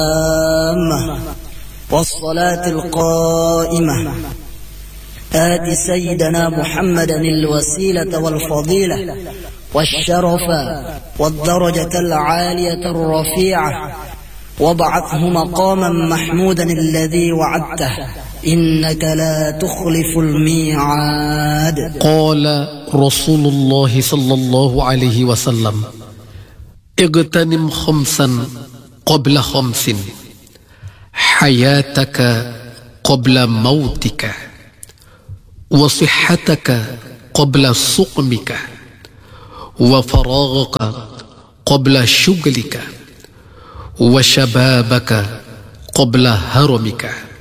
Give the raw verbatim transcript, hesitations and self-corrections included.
والصلاة القائمة آت سيدنا محمدا الوسيلة والفضيلة والشرف والدرجة العالية الرفيعة وابعثه مقاما محمودا الذي وعدته إنك لا تخلف الميعاد. قال رسول الله صلى الله عليه وسلم: اغتنم خمسا قبل خمس، حياتك قبل موتك، وصحتك قبل سقمك، وفراغك قبل شغلك، وشبابك قبل هرمك.